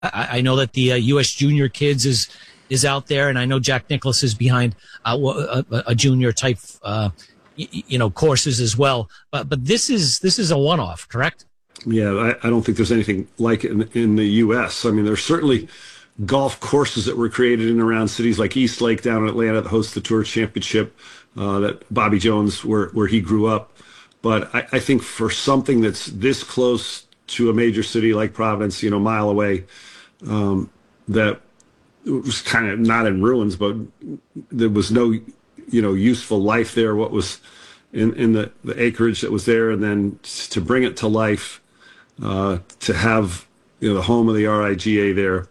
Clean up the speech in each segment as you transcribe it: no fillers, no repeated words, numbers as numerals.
I know that the U.S. Junior Kids is out there, and I know Jack Nicklaus is behind a junior type, courses as well. But this is a one-off, correct? Yeah, I don't think there's anything like it in the U.S. I mean, there's certainly golf courses that were created in and around cities like East Lake down in Atlanta that hosts the Tour Championship, that Bobby Jones, where he grew up. But I think for something that's this close to a major city like Providence, a mile away, that was kind of not in ruins, but there was no, useful life there. What was in the acreage that was there, and then to bring it to life, to have the home of the RIGA there,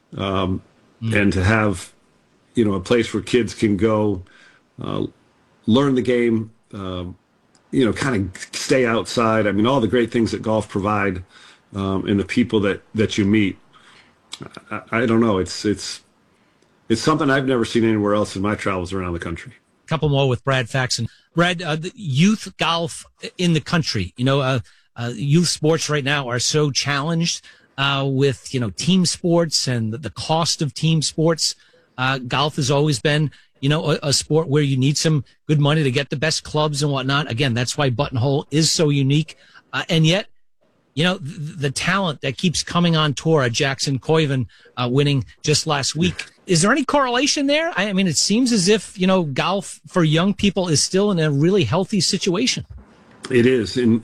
and to have a place where kids can go learn the game, kind of stay outside. I mean, all the great things that golf provide, and the people that you meet. I don't know. It's something I've never seen anywhere else in my travels around the country. A couple more with Brad Faxon. Brad, the youth golf in the country, youth sports right now are so challenged with, team sports and the cost of team sports. Golf has always been, a sport where you need some good money to get the best clubs and whatnot. Again, that's why Buttonhole is so unique. And yet, the talent that keeps coming on tour, Jackson Koiven winning just last week. Is there any correlation there? I mean, it seems as if, golf for young people is still in a really healthy situation. It is. And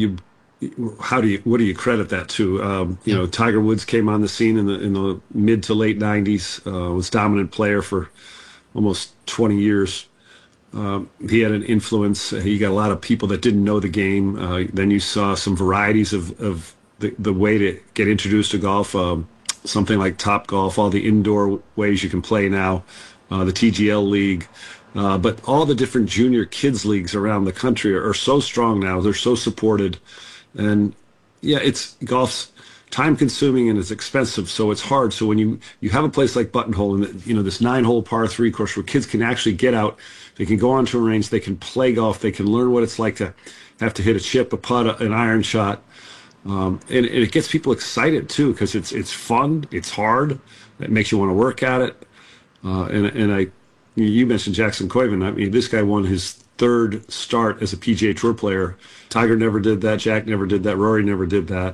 what do you credit that to? Tiger Woods came on the scene in the mid to late 90s, was dominant player for almost 20 years. He had an influence. He got a lot of people that didn't know the game. Then you saw some varieties of the way to get introduced to golf. Something like Top Golf, all the indoor ways you can play now, the TGL League. But all the different junior kids leagues around the country are so strong now. They're so supported. And yeah, golf's time consuming and it's expensive, so it's hard. So when you have a place like Buttonhole and this 9-hole par 3 course where kids can actually get out, they can go onto a range, they can play golf, they can learn what it's like to have to hit a chip, a putt, an iron shot, and it gets people excited too because it's fun, it's hard, it makes you want to work at it. You mentioned Jackson Koiven. I mean, this guy won his third start as a PGA Tour player. Tiger never did that. Jack never did that. Rory never did that.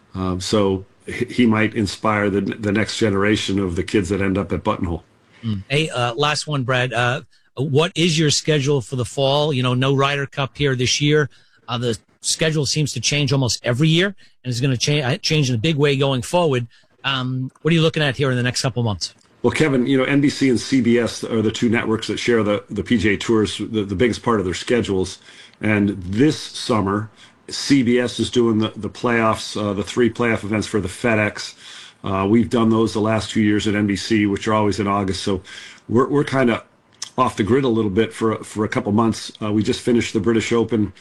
So he might inspire the next generation of the kids that end up at Buttonhole. Hey, last one, Brad. What is your schedule for the fall? No Ryder Cup here this year. The schedule seems to change almost every year, and it's going to change in a big way going forward. What are you looking at here in the next couple months? Well, Kevin, NBC and CBS are the two networks that share the PGA Tours, the biggest part of their schedules. And this summer, CBS is doing the playoffs, the 3 playoff events for the FedEx. We've done those the last 2 years at NBC, which are always in August. So we're kind of off the grid a little bit for a couple months. We just finished the British Open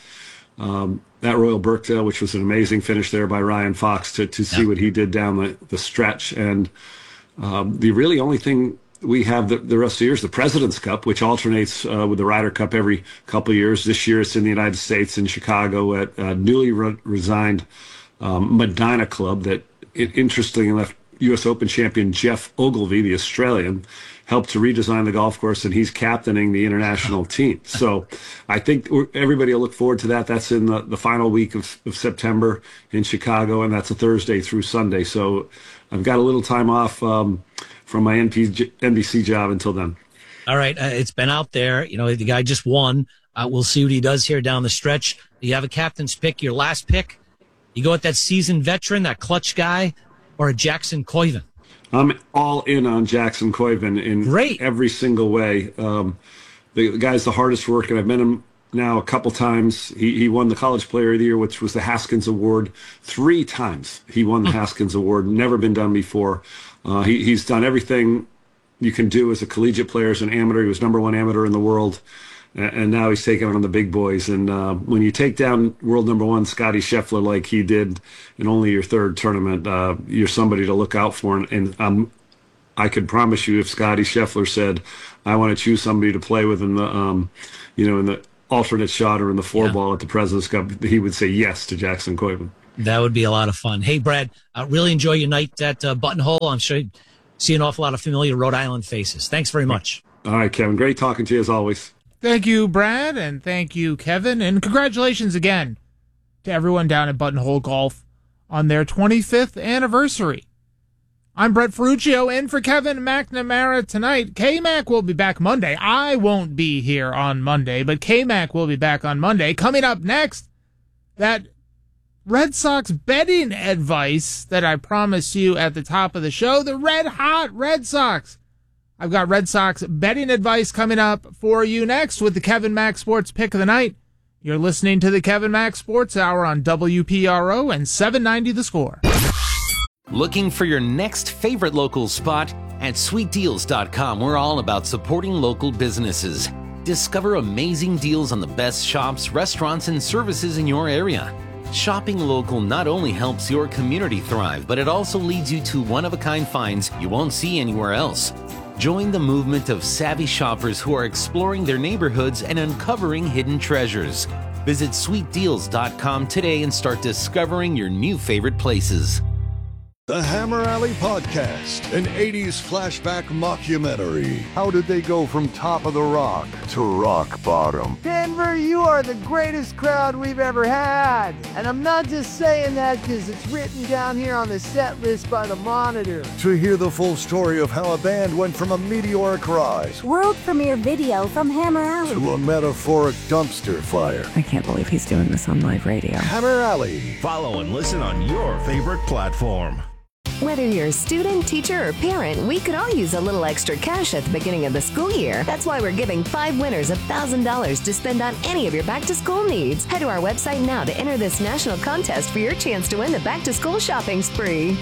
at Royal Birkdale, which was an amazing finish there by Ryan Fox to see what he did down the stretch. And the really only thing we have the rest of the year is the President's Cup, which alternates with the Ryder Cup every couple of years. This year it's in the United States, in Chicago, at newly resigned Medina Club that, interestingly enough, U.S. Open champion Jeff Ogilvy, the Australian, helped to redesign the golf course, and he's captaining the international team. So I think everybody will look forward to that. That's in the final week of September in Chicago, and that's a Thursday through Sunday. So I've got a little time off from my NBC job until then. All right. It's been out there. The guy just won. We'll see what he does here down the stretch. You have a captain's pick, your last pick. You go with that seasoned veteran, that clutch guy, or a Jackson Koiven? I'm all in on Jackson Koiven in every single way. The guy's the hardest working. I've met him now a couple times. He won the College Player of the Year, which was the Haskins Award. 3 times he won the Haskins Award. Never been done before. He's done everything you can do as a collegiate player, as an amateur. He was #1 amateur in the world. And now he's taking on the big boys. And when you take down world #1 Scotty Scheffler like he did in only your 3rd tournament, you're somebody to look out for. And I could promise you, if Scotty Scheffler said, "I want to choose somebody to play with in the, in the alternate shot or in the 4-ball at the President's Cup," he would say yes to Jackson Koiven. That would be a lot of fun. Hey, Brad, really enjoy your night at Buttonhole. I'm sure you see an awful lot of familiar Rhode Island faces. Thanks very much. All right, Kevin. Great talking to you as always. Thank you, Brad, and thank you, Kevin, and congratulations again to everyone down at Buttonhole Golf on their 25th anniversary. I'm Brett Ferruccio in for Kevin McNamara tonight. K-Mac will be back Monday. I won't be here on Monday, but K-Mac will be back on Monday. Coming up next, that Red Sox betting advice that I promised you at the top of the show, the Red Hot Red Sox. I've got Red Sox betting advice coming up for you next with the Kevin Mack Sports Pick of the Night. You're listening to the Kevin Mack Sports Hour on WPRO and 790 The Score. Looking for your next favorite local spot? At sweetdeals.com, we're all about supporting local businesses. Discover amazing deals on the best shops, restaurants, and services in your area. Shopping local not only helps your community thrive, but it also leads you to one-of-a-kind finds you won't see anywhere else. Join the movement of savvy shoppers who are exploring their neighborhoods and uncovering hidden treasures. Visit sweetdeals.com today and start discovering your new favorite places. The Hammer Alley Podcast, an 80s flashback mockumentary. How did they go from top of the rock to rock bottom? Denver, you are the greatest crowd we've ever had. And I'm not just saying that because it's written down here on the set list by the Monitor. To hear the full story of how a band went from a meteoric rise, world premiere video from Hammer Alley, to a metaphoric dumpster fire. I can't believe he's doing this on live radio. Hammer Alley. Follow and listen on your favorite platform. Whether you're a student, teacher, or parent, we could all use a little extra cash at the beginning of the school year. That's why we're giving 5 winners $1,000 to spend on any of your back-to-school needs. Head to our website now to enter this national contest for your chance to win the back-to-school shopping spree.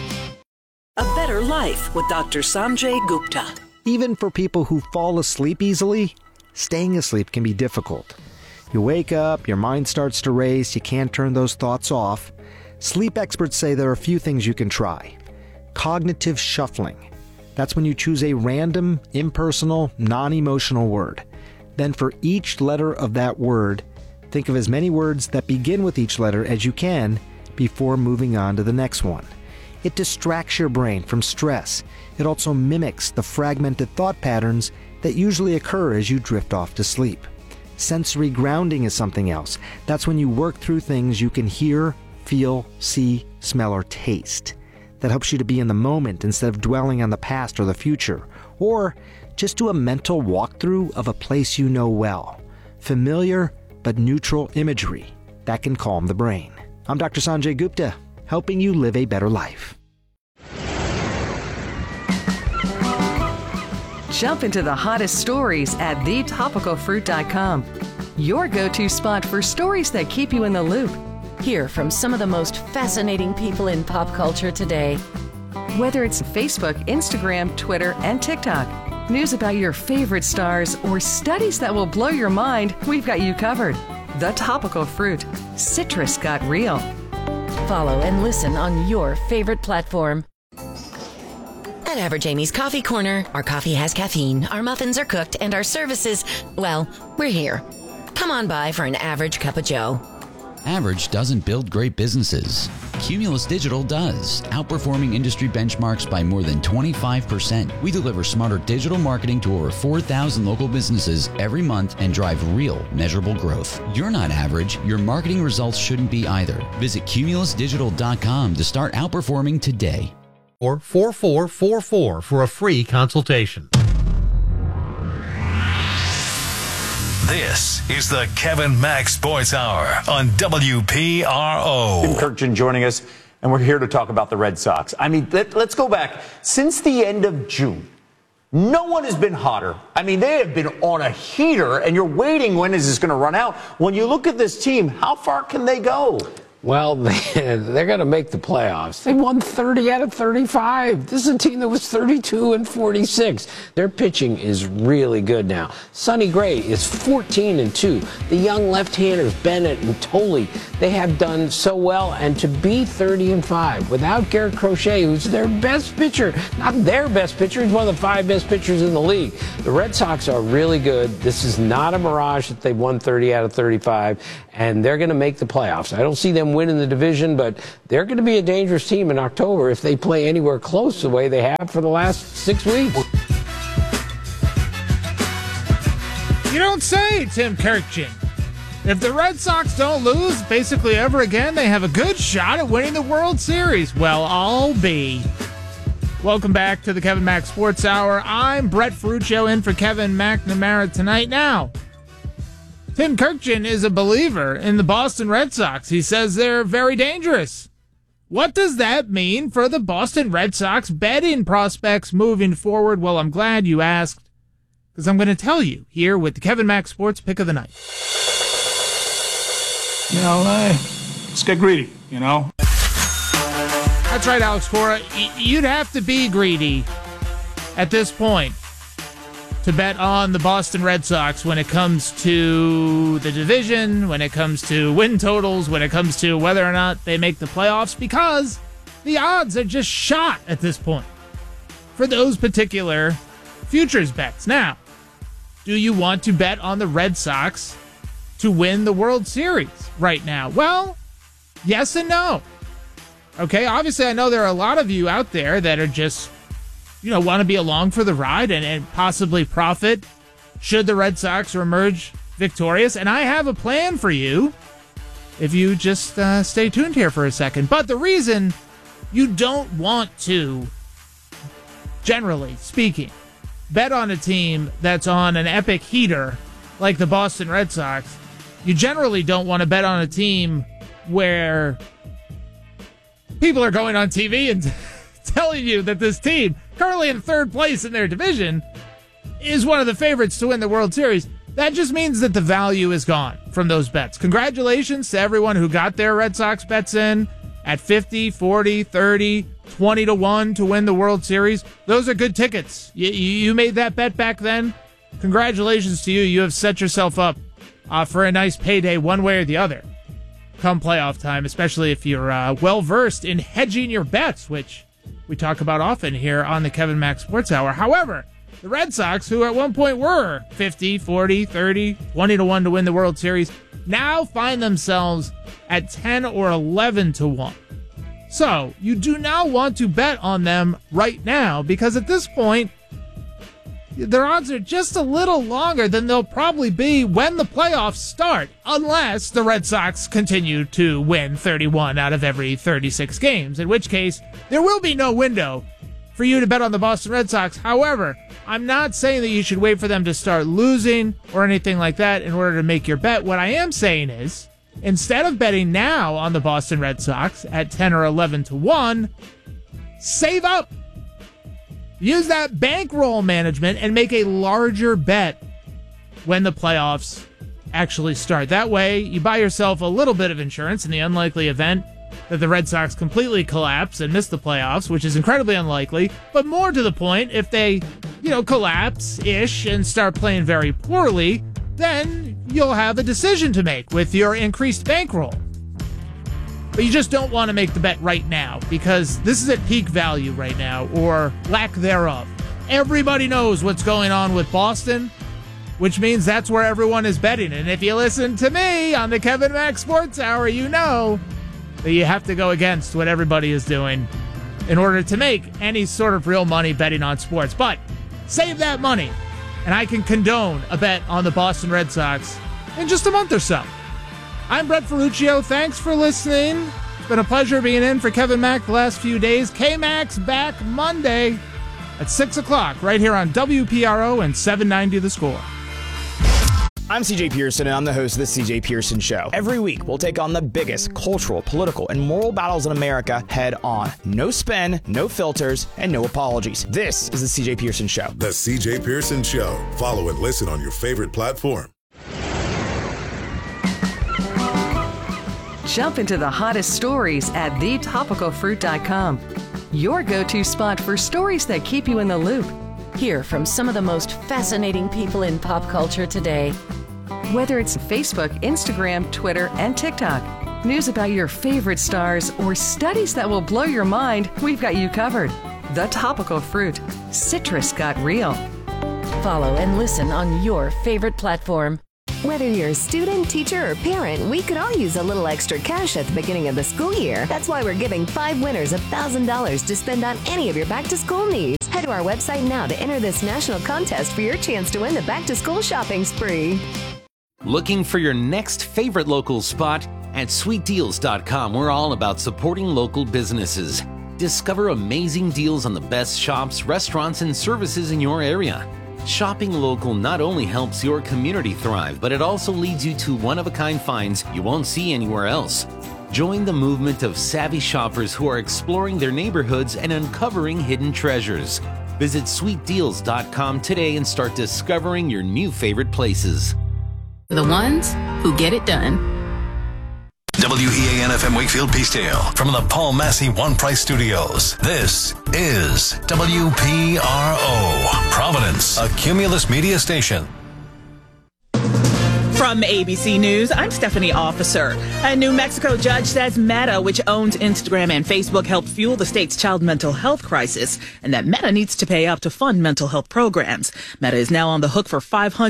A better life with Dr. Sanjay Gupta. Even for people who fall asleep easily, staying asleep can be difficult. You wake up, your mind starts to race, you can't turn those thoughts off. Sleep experts say there are a few things you can try. Cognitive shuffling. That's when you choose a random, impersonal, non-emotional word. Then for each letter of that word, think of as many words that begin with each letter as you can before moving on to the next one. It distracts your brain from stress. It also mimics the fragmented thought patterns that usually occur as you drift off to sleep. Sensory grounding is something else. That's when you work through things you can hear, feel, see, smell, or taste. That helps you to be in the moment instead of dwelling on the past or the future. Or just do a mental walkthrough of a place you know well. Familiar but neutral imagery. That can calm the brain. I'm Dr. Sanjay Gupta, helping you live a better life. Jump into the hottest stories at thetopicalfruit.com. Your go-to spot for stories that keep you in the loop. Hear from some of the most fascinating people in pop culture today. Whether it's Facebook, Instagram, Twitter, and TikTok, news about your favorite stars, or studies that will blow your mind, we've got you covered. The Topical Fruit. Citrus got real. Follow and listen on your favorite platform. At Average Amy's Coffee Corner, our coffee has caffeine, our muffins are cooked, and our services, well, we're here. Come on by for an average cup of joe. Average doesn't build great businesses. Cumulus Digital does, outperforming industry benchmarks by more than 25%. We deliver smarter digital marketing to over 4,000 local businesses every month and drive real, measurable growth. You're not average. Your marketing results shouldn't be either. Visit cumulusdigital.com to start outperforming today. Or 4444 for a free consultation. This is the Kevin Mack Sports Hour on WPRO. Tim Kirkjian joining us, and we're here to talk about the Red Sox. I mean, let's go back. Since the end of June, no one has been hotter. I mean, they have been on a heater, and you're waiting, when is this going to run out? When you look at this team, how far can they go? Well, they're going to make the playoffs. They won 30 out of 35. This is a team that was 32 and 46. Their pitching is really good now. Sonny Gray is 14 and 2. The young left-handers, Bennett and Tolley, they have done so well. And to be 30 and 5 without Garrett Crochet, who's their best pitcher, not their best pitcher, he's one of the 5 best pitchers in the league. The Red Sox are really good. This is not a mirage that they won 30 out of 35, and they're going to make the playoffs. I don't see them winning the division, but they're going to be a dangerous team in October if they play anywhere close the way they have for the last 6 weeks. You don't say, Tim Kirkjian. If the Red Sox don't lose basically ever again, they have a good shot at winning the World Series. Well, I'll be. Welcome back to the Kevin Mack Sports Hour. I'm Brett Ferruccio in for Kevin McNamara tonight. Now, Tim Kirkjian is a believer in the Boston Red Sox. He says they're very dangerous. What does that mean for the Boston Red Sox betting prospects moving forward? Well, I'm glad you asked, because I'm going to tell you here with the Kevin Mack Sports Pick of the Night. Let's get greedy, That's right, Alex Cora. You'd have to be greedy at this point to bet on the Boston Red Sox when it comes to the division, when it comes to win totals, when it comes to whether or not they make the playoffs, because the odds are just shot at this point for those particular futures bets. Now, do you want to bet on the Red Sox to win the World Series right now? Well, yes and no. Okay, obviously I know there are a lot of you out there that are just, want to be along for the ride and possibly profit should the Red Sox emerge victorious. And I have a plan for you if you just stay tuned here for a second. But the reason you don't want to, generally speaking, bet on a team that's on an epic heater like the Boston Red Sox, you generally don't want to bet on a team where people are going on TV and telling you that this team, currently in third place in their division, is one of the favorites to win the World Series. That just means that the value is gone from those bets. Congratulations to everyone who got their Red Sox bets in at 50, 40, 30, 20 to 1 to win the World Series. Those are good tickets. You made that bet back then. Congratulations to you. You have set yourself up for a nice payday one way or the other come playoff time, especially if you're well-versed in hedging your bets, which we talk about often here on the Kevin Mack Sports Hour. However, the Red Sox, who at one point were 50, 40, 30, 20 to 1 to win the World Series, now find themselves at 10 or 11 to 1. So you do not want to bet on them right now, because at this point, their odds are just a little longer than they'll probably be when the playoffs start, unless the Red Sox continue to win 31 out of every 36 games, in which case there will be no window for you to bet on the Boston Red Sox. However, I'm not saying that you should wait for them to start losing or anything like that in order to make your bet. What I am saying is, instead of betting now on the Boston Red Sox at 10 or 11 to 1, save up. Use that bankroll management and make a larger bet when the playoffs actually start. That way, you buy yourself a little bit of insurance in the unlikely event that the Red Sox completely collapse and miss the playoffs, which is incredibly unlikely. But more to the point, if they, collapse-ish and start playing very poorly, then you'll have a decision to make with your increased bankroll. But you just don't want to make the bet right now, because this is at peak value right now, or lack thereof. Everybody knows what's going on with Boston, which means that's where everyone is betting. And if you listen to me on the Kevin Mack Sports Hour, you know that you have to go against what everybody is doing in order to make any sort of real money betting on sports. But save that money, and I can condone a bet on the Boston Red Sox in just a month or so. I'm Brett Ferruccio. Thanks for listening. It's been a pleasure being in for Kevin Mack the last few days. K-Mac's back Monday at 6 o'clock right here on WPRO and 790 The Score. I'm CJ Pearson, and I'm the host of The CJ Pearson Show. Every week, we'll take on the biggest cultural, political, and moral battles in America head on. No spin, no filters, and no apologies. This is The CJ Pearson Show. The CJ Pearson Show. Follow and listen on your favorite platform. Jump into the hottest stories at thetopicalfruit.com. Your go-to spot for stories that keep you in the loop. Hear from some of the most fascinating people in pop culture today. Whether it's Facebook, Instagram, Twitter, and TikTok, news about your favorite stars, or studies that will blow your mind, we've got you covered. The Topical Fruit. Citrus got real. Follow and listen on your favorite platform. Whether you're a student, teacher, or parent, we could all use a little extra cash at the beginning of the school year. That's why we're giving 5 winners $1,000 to spend on any of your back-to-school needs. Head to our website now to enter this national contest for your chance to win the back-to-school shopping spree. Looking for your next favorite local spot? At sweetdeals.com, we're all about supporting local businesses. Discover amazing deals on the best shops, restaurants, and services in your area. Shopping local not only helps your community thrive, but it also leads you to one-of-a-kind finds you won't see anywhere else. Join the movement of savvy shoppers who are exploring their neighborhoods and uncovering hidden treasures. Visit sweetdeals.com today and start discovering your new favorite places. The ones who get it done. WEAN-FM Wakefield Peacedale from the Paul Massey One Price Studios. This is WPRO, Providence, a Cumulus media station. From ABC News, I'm Stephanie Officer. A New Mexico judge says Meta, which owns Instagram and Facebook, helped fuel the state's child mental health crisis, and that Meta needs to pay up to fund mental health programs. Meta is now on the hook for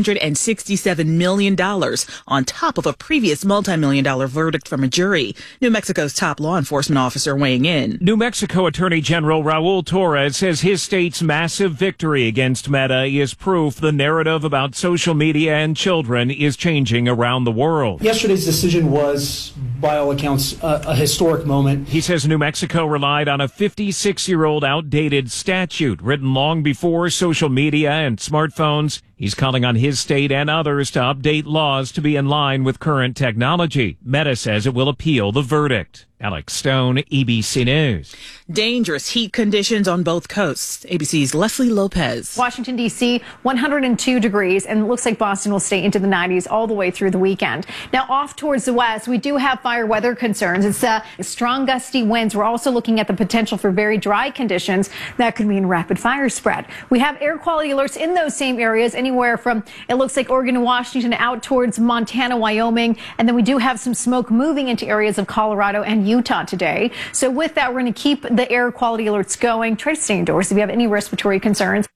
$567 million, on top of a previous multi-million-dollar verdict from a jury. New Mexico's top law enforcement officer weighing in. New Mexico Attorney General Raul Torres says his state's massive victory against Meta is proof the narrative about social media and children is changing around the world. Yesterday's decision was, by all accounts, a historic moment. He says New Mexico relied on a 56-year-old outdated statute written long before social media and smartphones. He's calling on his state and others to update laws to be in line with current technology. Meta says it will appeal the verdict. Alex Stone, ABC News. Dangerous heat conditions on both coasts. ABC's Leslie Lopez. Washington, D.C., 102 degrees, and it looks like Boston will stay into the 90s all the way through the weekend. Now, off towards the west, we do have fire weather concerns. It's strong gusty winds. We're also looking at the potential for very dry conditions that could mean rapid fire spread. We have air quality alerts in those same areas, anywhere from, it looks like, Oregon and Washington out towards Montana, Wyoming, and then we do have some smoke moving into areas of Colorado and Utah today. So with that, we're going to keep the air quality alerts going. Try to stay indoors if you have any respiratory concerns.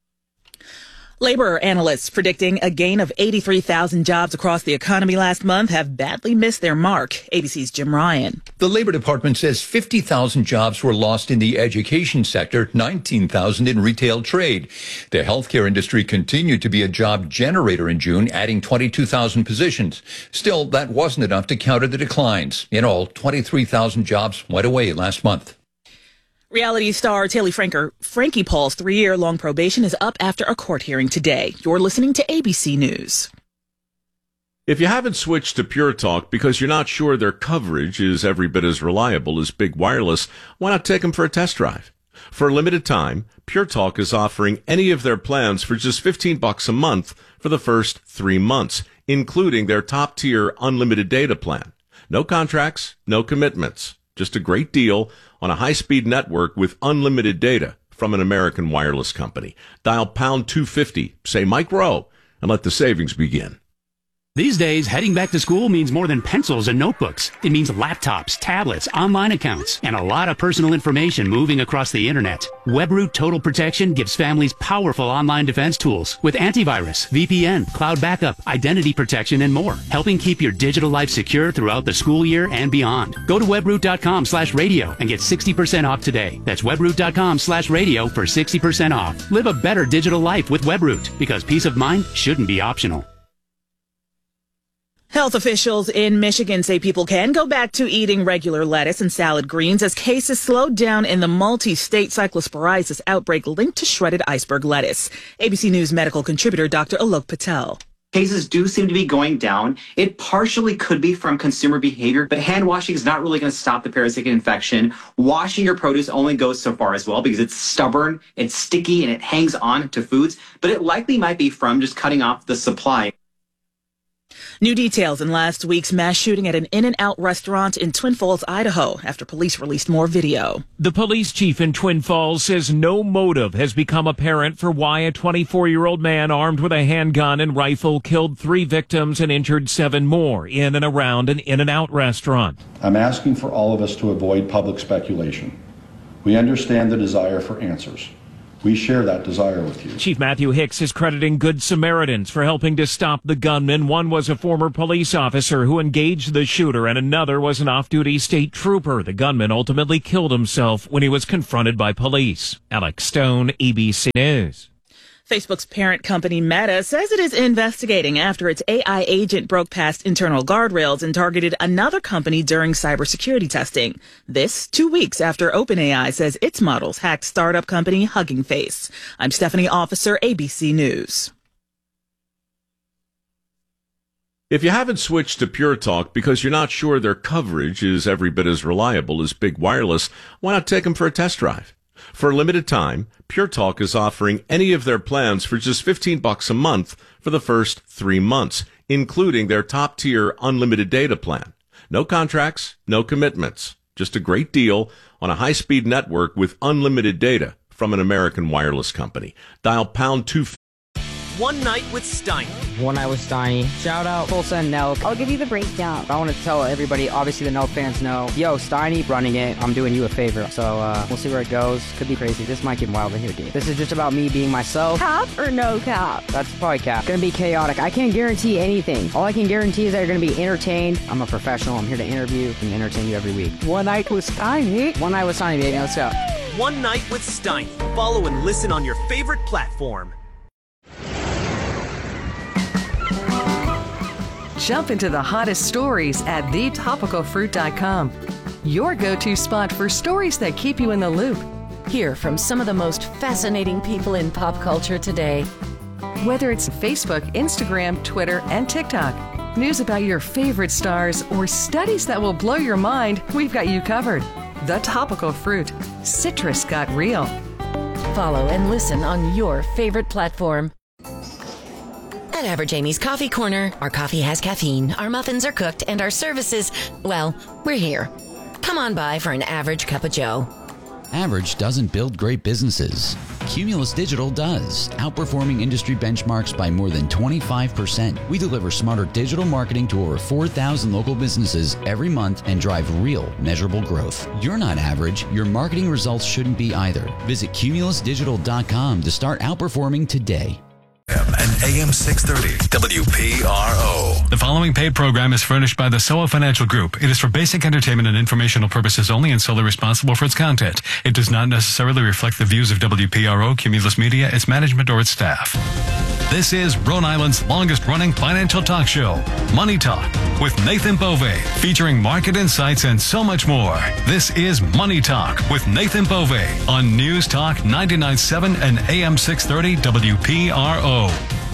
Labor analysts predicting a gain of 83,000 jobs across the economy last month have badly missed their mark. ABC's Jim Ryan. The Labor Department says 50,000 jobs were lost in the education sector, 19,000 in retail trade. The healthcare industry continued to be a job generator in June, adding 22,000 positions. Still, that wasn't enough to counter the declines. In all, 23,000 jobs went away last month. Reality star Frankie Paul's 3-year-long probation is up after a court hearing today. You're listening to ABC News. If you haven't switched to Pure Talk because you're not sure their coverage is every bit as reliable as Big Wireless, why not take them for a test drive? For a limited time, Pure Talk is offering any of their plans for just $15 a month for the first 3 months, including their top-tier unlimited data plan. No contracts, no commitments. Just a great deal on a high-speed network with unlimited data from an American wireless company. Dial pound 250, say Mike Rowe, and let the savings begin. These days, heading back to school means more than pencils and notebooks. It means laptops, tablets, online accounts, and a lot of personal information moving across the internet. WebRoot Total Protection gives families powerful online defense tools with antivirus, VPN, cloud backup, identity protection, and more, helping keep your digital life secure throughout the school year and beyond. Go to webroot.com/radio and get 60% off today. That's webroot.com/radio for 60% off. Live a better digital life with WebRoot, because peace of mind shouldn't be optional. Health officials in Michigan say people can go back to eating regular lettuce and salad greens as cases slowed down in the multi-state cyclosporiasis outbreak linked to shredded iceberg lettuce. ABC News medical contributor Dr. Alok Patel. Cases do seem to be going down. It partially could be from consumer behavior, but hand washing is not really going to stop the parasitic infection. Washing your produce only goes so far as well because it's stubborn, it's sticky, and it hangs on to foods, but it likely might be from just cutting off the supply. New details in last week's mass shooting at an In-N-Out restaurant in Twin Falls, Idaho, after police released more video. The police chief in Twin Falls says no motive has become apparent for why a 24-year-old man armed with a handgun and rifle killed 3 victims and injured 7 more in and around an In-N-Out restaurant. I'm asking for all of us to avoid public speculation. We understand the desire for answers. We share that desire with you. Chief Matthew Hicks is crediting Good Samaritans for helping to stop the gunman. One was a former police officer who engaged the shooter, and another was an off-duty state trooper. The gunman ultimately killed himself when he was confronted by police. Alex Stone, ABC News. Facebook's parent company Meta says it is investigating after its AI agent broke past internal guardrails and targeted another company during cybersecurity testing. This 2 weeks after OpenAI says its models hacked startup company Hugging Face. I'm Stephanie Officer, ABC News. If you haven't switched to Pure Talk because you're not sure their coverage is every bit as reliable as big wireless, why not take them for a test drive? For a limited time, Pure Talk is offering any of their plans for just $15 a month for the first 3 months, including their top-tier unlimited data plan. No contracts, no commitments. Just a great deal on a high-speed network with unlimited data from an American wireless company. Dial pound 250. One Night with Steiny. One Night with Steiny. Shout out Tulsa and Nelk. I'll give you the breakdown. I want to tell everybody, obviously the Nelk fans know, yo, Steiny running it. I'm doing you a favor. So we'll see where it goes. Could be crazy. This might get wild in here, dude. This is just about me being myself. Cap or no cap? That's probably cap. Gonna be chaotic. I can't guarantee anything. All I can guarantee is that you're gonna be entertained. I'm a professional. I'm here to interview and entertain you every week. One Night with Steiny. One Night with Steiny, baby. Let's go. One Night with Steiny. Follow and listen on your favorite platform. Jump into the hottest stories at thetopicalfruit.com. Your go-to spot for stories that keep you in the loop. Hear from some of the most fascinating people in pop culture today. Whether it's Facebook, Instagram, Twitter, and TikTok, news about your favorite stars, or studies that will blow your mind, we've got you covered. The Topical Fruit. Citrus got real. Follow and listen on your favorite platform. At Average Amy's Coffee Corner, our coffee has caffeine, our muffins are cooked, and our services, well, we're here. Come on by for an average cup of joe. Average doesn't build great businesses. Cumulus Digital does, outperforming industry benchmarks by more than 25%. We deliver smarter digital marketing to over 4,000 local businesses every month and drive real, measurable growth. You're not average. Your marketing results shouldn't be either. Visit cumulusdigital.com to start outperforming today. And AM 630 WPRO. The following paid program is furnished by the SOA Financial Group. It is for basic entertainment and informational purposes only and solely responsible for its content. It does not necessarily reflect the views of WPRO, Cumulus Media, its management, or its staff. This is Rhode Island's longest-running financial talk show, Money Talk, with Nathan Bove, featuring market insights and so much more. This is Money Talk with Nathan Bove on News Talk 99.7 and AM 630 WPRO.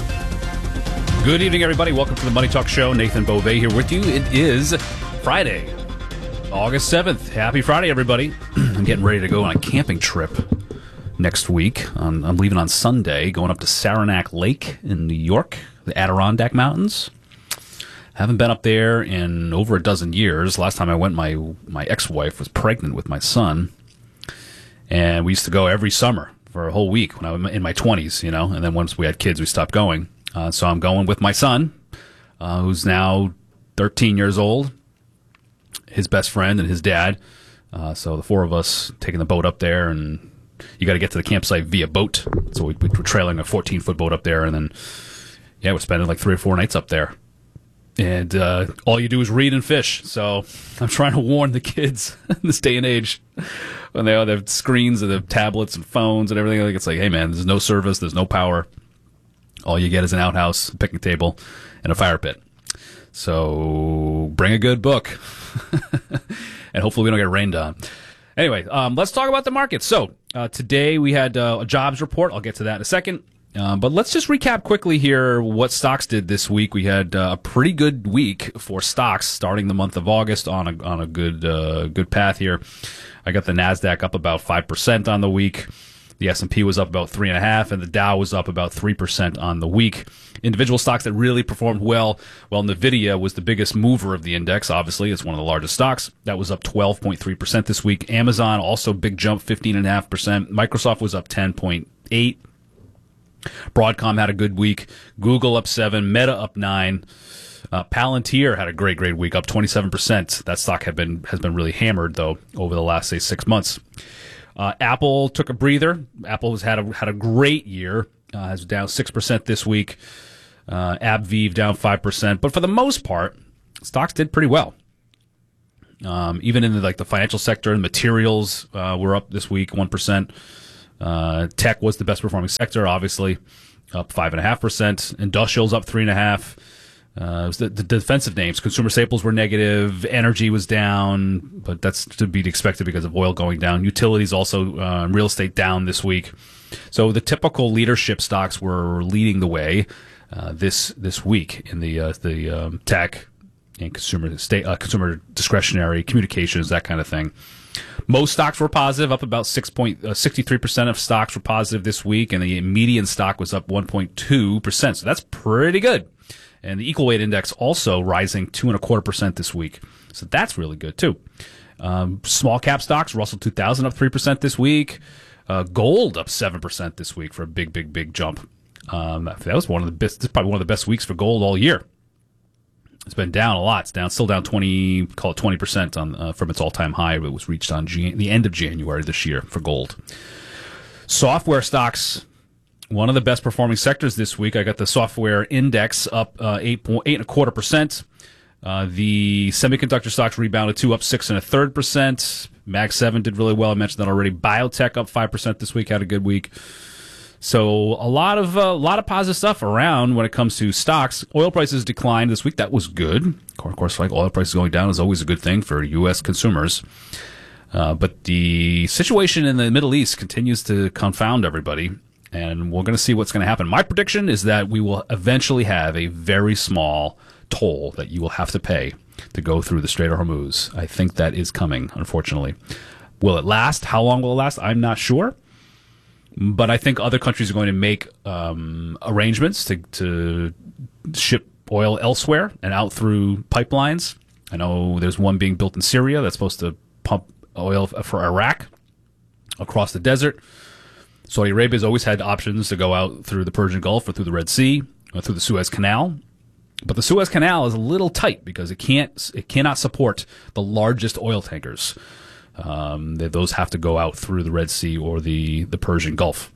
Good evening, everybody. Welcome to the Money Talk Show. Nathan Bove here with you. It is Friday, August 7th. Happy Friday, everybody. I'm getting ready to go on a camping trip next week. I'm leaving on Sunday, going up to Saranac Lake in New York, the Adirondack Mountains. Haven't been up there in over a dozen years. Last time I went, my ex-wife was pregnant with my son, and we used to go every summer for a whole week when I was in my 20s, you know, and then once we had kids, we stopped going. So I'm going with my son, who's now 13 years old, his best friend and his dad. So the four of us taking the boat up there, and you got to get to the campsite via boat. So we're trailing a 14-foot boat up there, and then, yeah, we're spending like 3 or 4 nights up there. And all you do is read and fish. So I'm trying to warn the kids in this day and age when they all have screens and have tablets and phones and everything. It's like, hey, man, there's no service, there's no power. All you get is an outhouse, a picnic table, and a fire pit. So bring a good book. And hopefully we don't get rained on. Anyway, let's talk about the market. So today we had a jobs report. I'll get to that in a second. But let's just recap quickly here what stocks did this week. We had a pretty good week for stocks starting the month of August on a good path here. I got the NASDAQ up about 5% on the week. The S&P was up about 3.5%, and the Dow was up about 3% on the week. Individual stocks that really performed well, NVIDIA was the biggest mover of the index, obviously. It's one of the largest stocks. That was up 12.3% this week. Amazon, also big jump, 15.5%. Microsoft was up 10.8%. Broadcom had a good week. Google up 7%. Meta up 9%. Palantir had a great week, up 27%. That stock has been really hammered, though, over the last, say, 6 months. Apple took a breather. Apple has had a great year. Is down 6% this week. AbbVie down 5%. But for the most part, stocks did pretty well. Even in the financial sector and materials were up this week 1%. Tech was the best performing sector, obviously, up 5.5%. Industrials up 3.5%. It was the defensive names. Consumer staples were negative. Energy was down, but that's to be expected because of oil going down. Utilities also, real estate down this week. So the typical leadership stocks were leading the way this week in the tech and consumer discretionary communications, that kind of thing. Most stocks were positive, up about 63% of stocks were positive this week, and the median stock was up 1.2%. So that's pretty good. And the equal weight index also rising 2.25% this week. So that's really good too. Small cap stocks, Russell 2000 up 3% this week. Gold up 7% this week for a big jump. That was one of the best. This is probably one of the best weeks for gold all year. It's been down a lot. It's still down 20% from its all-time high. It was reached on the end of January this year for gold. Software stocks, one of the best performing sectors this week. I got the software index up 8.25%. The semiconductor stocks rebounded too, up 6.33%. Mag 7 did really well. I mentioned that already. Biotech up 5% this week, had a good week. So a lot of positive stuff around when it comes to stocks. Oil prices declined this week. That was good. Of course, oil prices going down is always a good thing for U.S. consumers. But the situation in the Middle East continues to confound everybody, and we're going to see what's going to happen. My prediction is that we will eventually have a very small toll that you will have to pay to go through the Strait of Hormuz. I think that is coming, unfortunately. Will it last? How long will it last? I'm not sure. But I think other countries are going to make arrangements to ship oil elsewhere and out through pipelines. I know there's one being built in Syria that's supposed to pump oil for Iraq across the desert. Saudi Arabia has always had options to go out through the Persian Gulf or through the Red Sea or through the Suez Canal. But the Suez Canal is a little tight because it cannot support the largest oil tankers. Those have to go out through the Red Sea or the Persian Gulf.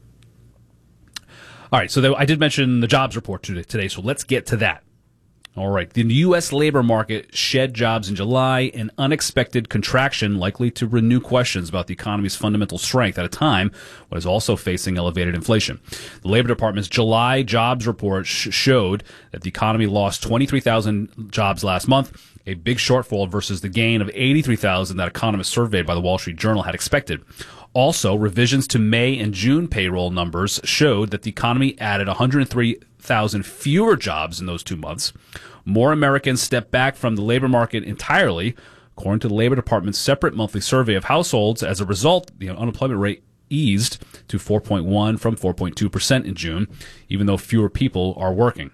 All right, so I did mention the jobs report today, so let's get to that. All right, the U.S. labor market shed jobs in July, an unexpected contraction likely to renew questions about the economy's fundamental strength at a time when it's also facing elevated inflation. The Labor Department's July jobs report showed that the economy lost 23,000 jobs last month, a big shortfall versus the gain of 83,000 that economists surveyed by the Wall Street Journal had expected. Also, revisions to May and June payroll numbers showed that the economy added 103,000 fewer jobs in those 2 months. More Americans stepped back from the labor market entirely, according to the Labor Department's separate monthly survey of households. As a result, the unemployment rate eased to 4.1% from 4.2% in June, even though fewer people are working.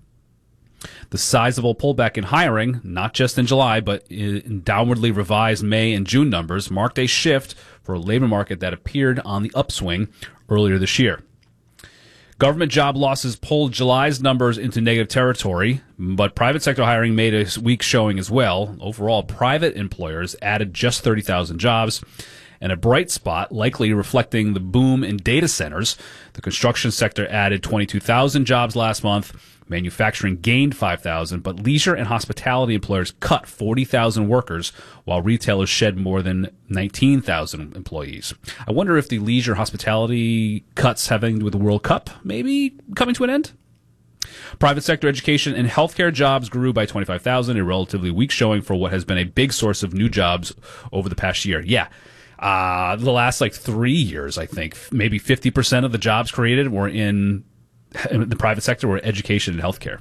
The sizable pullback in hiring, not just in July, but in downwardly revised May and June numbers, marked a shift for a labor market that appeared on the upswing earlier this year. Government job losses pulled July's numbers into negative territory, but private sector hiring made a weak showing as well. Overall, private employers added just 30,000 jobs. And a bright spot, likely reflecting the boom in data centers, the construction sector added 22,000 jobs last month. Manufacturing gained 5,000, but leisure and hospitality employers cut 40,000 workers, while retailers shed more than 19,000 employees. I wonder if the leisure hospitality cuts having to do with the World Cup maybe coming to an end? Private sector education and healthcare jobs grew by 25,000, a relatively weak showing for what has been a big source of new jobs over the past year. Yeah. The last 3 years, I think, maybe 50% of the jobs created were in the private sector were education and healthcare.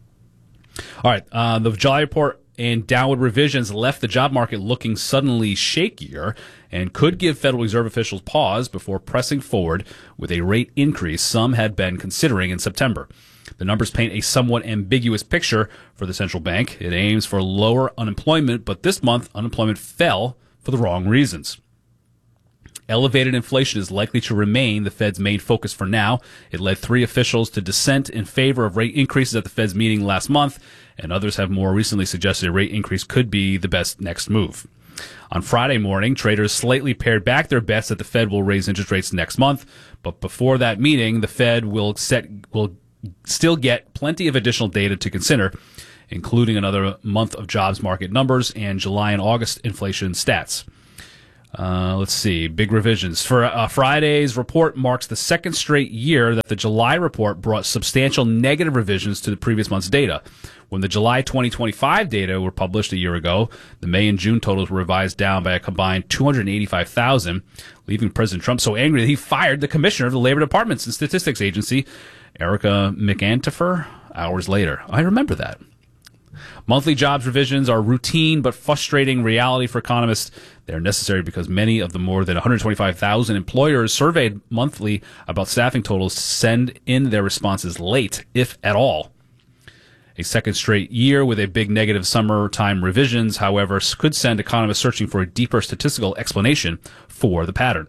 All right. The July report and downward revisions left the job market looking suddenly shakier and could give Federal Reserve officials pause before pressing forward with a rate increase some had been considering in September. The numbers paint a somewhat ambiguous picture for the central bank. It aims for lower unemployment, but this month unemployment fell for the wrong reasons. Elevated inflation is likely to remain the Fed's main focus for now. It led 3 officials to dissent in favor of rate increases at the Fed's meeting last month, and others have more recently suggested a rate increase could be the best next move. On Friday morning, traders slightly pared back their bets that the Fed will raise interest rates next month. But before that meeting, the Fed will still get plenty of additional data to consider, including another month of jobs market numbers and July and August inflation stats. Let's see. Big revisions. For Friday's report marks the second straight year that the July report brought substantial negative revisions to the previous month's data. When the July 2025 data were published a year ago, the May and June totals were revised down by a combined 285,000, leaving President Trump so angry that he fired the commissioner of the Labor Department and Statistics Agency, Erica McAntifer, hours later. I remember that. Monthly jobs revisions are routine but frustrating reality for economists. They're necessary because many of the more than 125,000 employers surveyed monthly about staffing totals send in their responses late, if at all. A second straight year with a big negative summertime revisions, however, could send economists searching for a deeper statistical explanation for the pattern.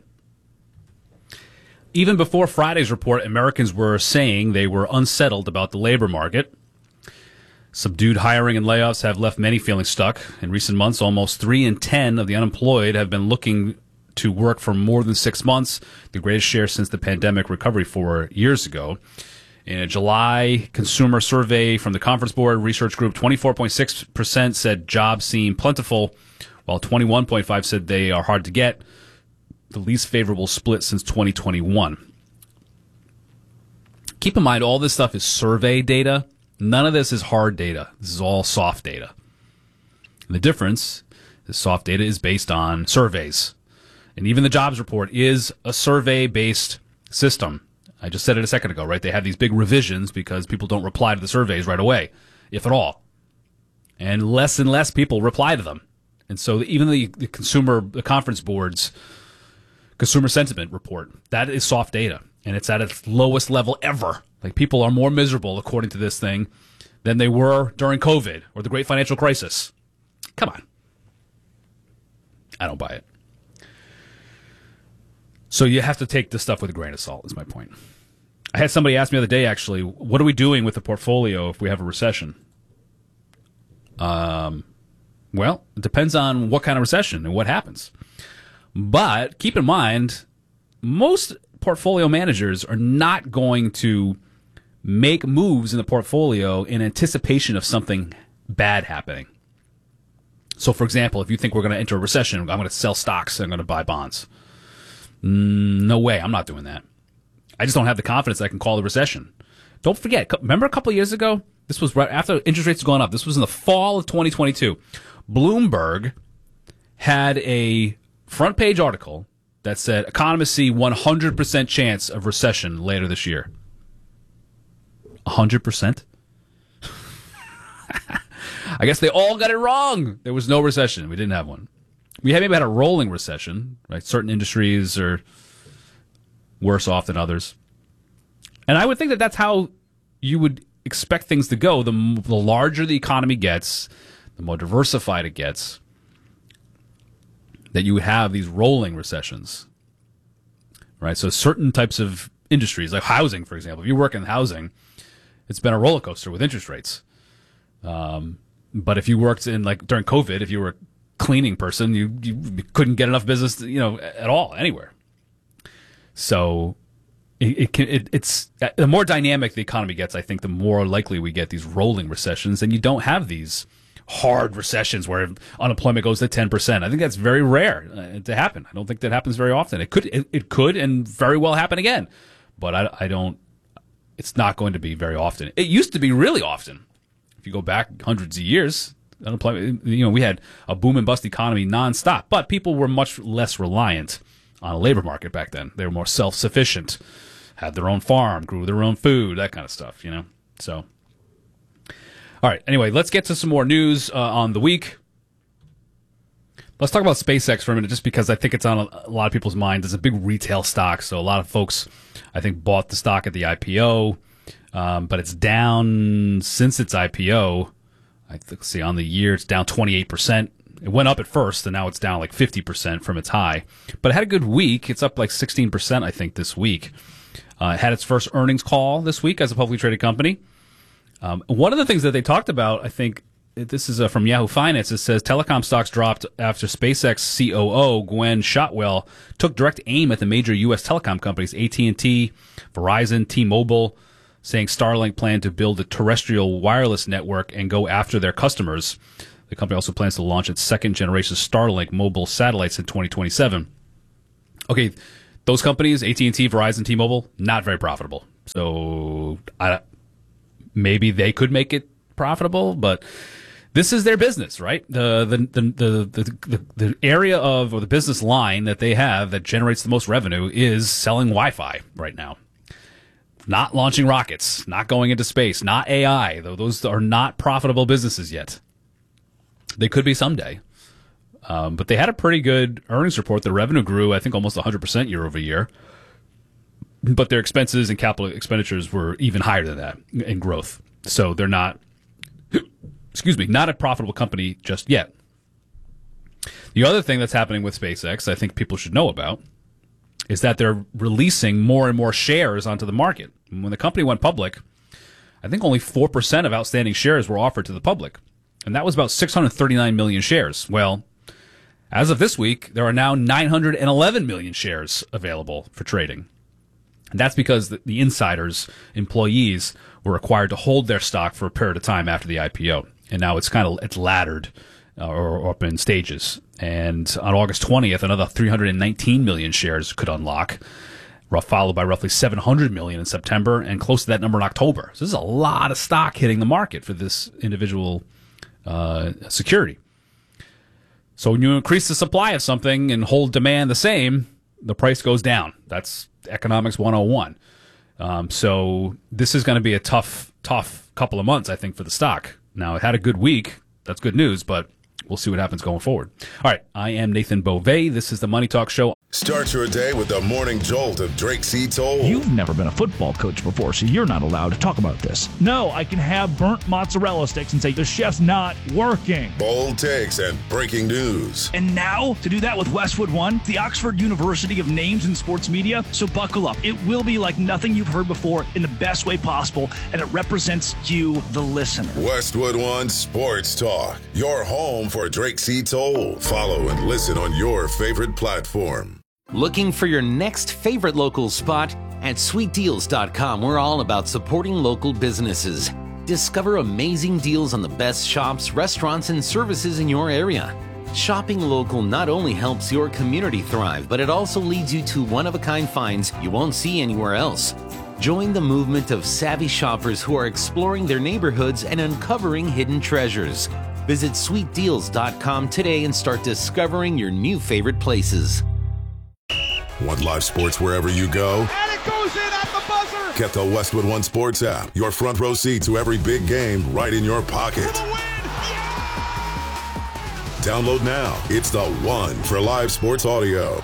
Even before Friday's report, Americans were saying they were unsettled about the labor market. Subdued hiring and layoffs have left many feeling stuck. In recent months, almost 3 in 10 of the unemployed have been looking to work for more than 6 months, the greatest share since the pandemic recovery 4 years ago. In a July consumer survey from the Conference Board Research Group, 24.6% said jobs seem plentiful, while 21.5% said they are hard to get, the least favorable split since 2021. Keep in mind, all this stuff is survey data. None of this is hard data. This is all soft data. And the difference is soft data is based on surveys. And even the jobs report is a survey-based system. I just said it a second ago, right? They have these big revisions because people don't reply to the surveys right away, if at all. And less people reply to them. And so even the Conference Board's consumer sentiment report, that is soft data. And it's at its lowest level ever. Like, people are more miserable, according to this thing, than they were during COVID or the great financial crisis. Come on. I don't buy it. So you have to take this stuff with a grain of salt, is my point. I had somebody ask me the other day, actually, what are we doing with the portfolio if we have a recession? Well, it depends on what kind of recession and what happens. But keep in mind, most portfolio managers are not going to make moves in the portfolio in anticipation of something bad happening. So, for example, if you think we're going to enter a recession, I'm going to sell stocks and I'm going to buy bonds. No way, I'm not doing that. I just don't have the confidence that I can call the recession. Don't forget, remember a couple of years ago? This was right after interest rates had gone up. This was in the fall of 2022. Bloomberg had a front page article that said economists see 100% chance of recession later this year. 100%? I guess they all got it wrong. There was no recession. We didn't have one. We maybe had a rolling recession, right? Certain industries are worse off than others. And I would think that that's how you would expect things to go. The larger the economy gets, the more diversified it gets, that you would have these rolling recessions, right? So certain types of industries, like housing, for example, if you work in housing, it's been a roller coaster with interest rates. But if you worked in, like during COVID, if you were a cleaning person, you couldn't get enough business, at all, anywhere. So it's the more dynamic the economy gets, I think, the more likely we get these rolling recessions, and you don't have these hard recessions where unemployment goes to 10%. I think that's very rare to happen. I don't think that happens very often. It could and very well happen again, but I don't. It's not going to be very often. It used to be really often. If you go back hundreds of years, unemployment, we had a boom and bust economy nonstop, but people were much less reliant on a labor market back then. They were more self-sufficient, had their own farm, grew their own food, that kind of stuff, So, all right. Anyway, let's get to some more news on the week. Let's talk about SpaceX for a minute, just because I think it's on a lot of people's minds. It's a big retail stock, so a lot of folks, I think, bought the stock at the IPO, but it's down since its IPO. I think, see, on the year, it's down 28%. It went up at first, and now it's down like 50% from its high. But it had a good week. It's up like 16%, I think, this week. It had its first earnings call this week as a publicly traded company. One of the things that they talked about, I think, This is from Yahoo Finance. It says telecom stocks dropped after SpaceX COO Gwen Shotwell took direct aim at the major U.S. telecom companies, AT&T, Verizon, T-Mobile, saying Starlink planned to build a terrestrial wireless network and go after their customers. The company also plans to launch its second-generation Starlink mobile satellites in 2027. Okay, those companies, AT&T, Verizon, T-Mobile, not very profitable. So maybe they could make it profitable, but this is their business, right? The area of, or the business line that they have that generates the most revenue is selling Wi-Fi right now. Not launching rockets, not going into space, not AI, though those are not profitable businesses yet. They could be someday. But they had a pretty good earnings report. Their revenue grew, I think, almost 100% year over year. But their expenses and capital expenditures were even higher than that in growth. So they're not, not a profitable company just yet. The other thing that's happening with SpaceX, I think people should know about, is that they're releasing more and more shares onto the market. When the company went public, I think only 4% of outstanding shares were offered to the public. And that was about 639 million shares. Well, as of this week, there are now 911 million shares available for trading. And that's because the insiders, employees, were required to hold their stock for a period of time after the IPO. And now it's laddered or up in stages. And on August 20th, another 319 million shares could unlock, followed by roughly 700 million in September and close to that number in October. So this is a lot of stock hitting the market for this individual security. So when you increase the supply of something and hold demand the same, the price goes down. That's economics 101. So this is going to be a tough couple of months, I think, for the stock. Now, it had a good week. That's good news, but we'll see what happens going forward. All right, I am Nathan Beauvais. This is the Money Talk Show. Start your day with the morning jolt of Drake C. Toll. You've never been a football coach before, so you're not allowed to talk about this. No, I can have burnt mozzarella sticks and say the chef's not working. Bold takes and breaking news. And now, to do that with Westwood One, the Oxford University of Names in Sports Media. So buckle up. It will be like nothing you've heard before in the best way possible, and it represents you, the listener. Westwood One Sports Talk, your home for Drake C. Toll. Follow and listen on your favorite platform. Looking for your next favorite local spot? At sweetdeals.com, we're all about supporting local businesses. Discover amazing deals on the best shops, restaurants, and services in your area. Shopping local not only helps your community thrive, but it also leads you to one-of-a-kind finds you won't see anywhere else. Join the movement of savvy shoppers who are exploring their neighborhoods and uncovering hidden treasures. Visit sweetdeals.com today and start discovering your new favorite places. Want live sports wherever you go? And it goes in at the buzzer! Get the Westwood One Sports app. Your front row seat to every big game right in your pocket. For the win! Yeah! Download now. It's the one for live sports audio.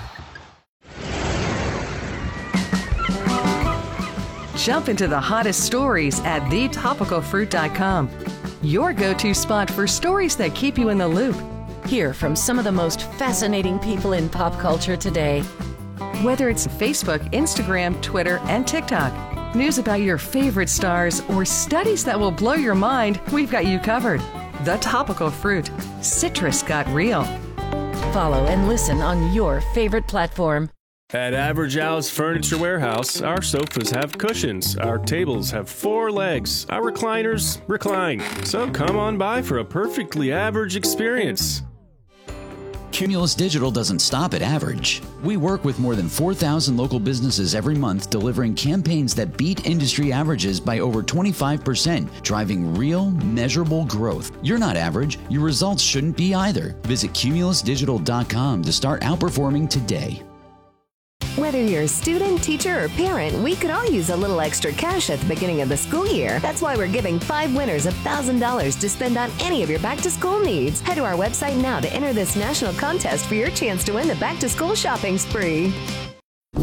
Jump into the hottest stories at thetopicalfruit.com. Your go-to spot for stories that keep you in the loop. Hear from some of the most fascinating people in pop culture today. Whether it's Facebook, Instagram, Twitter, and TikTok, news about your favorite stars, or studies that will blow your mind, we've got you covered. The Topical Fruit. Citrus got real. Follow and listen on your favorite platform. At Average Al's Furniture Warehouse, our sofas have cushions, our tables have 4 legs, our recliners recline. So come on by for a perfectly average experience. Cumulus Digital doesn't stop at average. We work with more than 4,000 local businesses every month, delivering campaigns that beat industry averages by over 25%, driving real, measurable growth. You're not average. Your results shouldn't be either. Visit cumulusdigital.com to start outperforming today. Whether you're a student, teacher, or parent, we could all use a little extra cash at the beginning of the school year. That's why we're giving 5 winners $1,000 to spend on any of your back-to-school needs. Head to our website now to enter this national contest for your chance to win the back-to-school shopping spree.